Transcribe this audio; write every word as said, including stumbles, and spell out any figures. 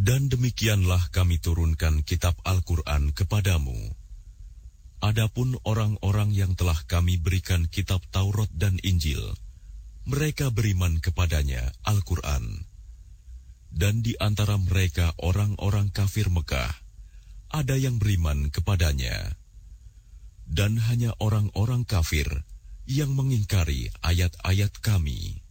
Dan demikianlah kami turunkan kitab Al-Quran kepadamu. Adapun orang-orang yang telah kami berikan kitab Taurat dan Injil, mereka beriman kepadanya, Al-Quran. Dan di antara mereka orang-orang kafir Mekah, ada yang beriman kepadanya. Dan hanya orang-orang kafir yang mengingkari ayat-ayat kami.